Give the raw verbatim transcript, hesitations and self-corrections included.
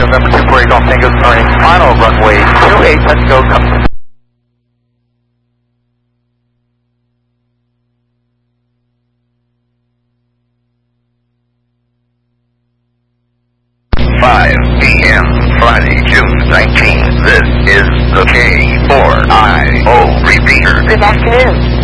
November two four eight Golf Tango starting final runway two eight, touch go, come. five p m Friday, June nineteenth. This is the K four I O repeater. Good afternoon.